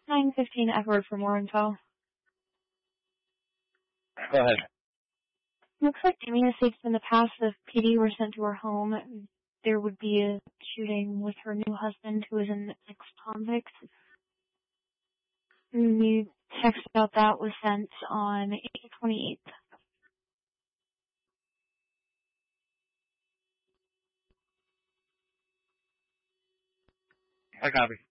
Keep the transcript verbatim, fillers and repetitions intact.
nine fifteen Edward for more info. Go ahead. Looks like Tammy has stated in the past that if P D were sent to her home, there would be a shooting with her new husband, who is an ex-convict. The text about that was sent on April twenty-eighth. I copy.